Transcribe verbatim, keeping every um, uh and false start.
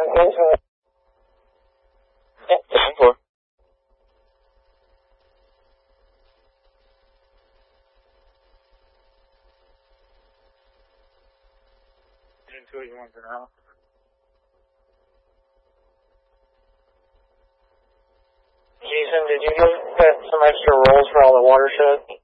ten four. Two eight one for now. Jason, did you give that some extra rolls for all the watershed?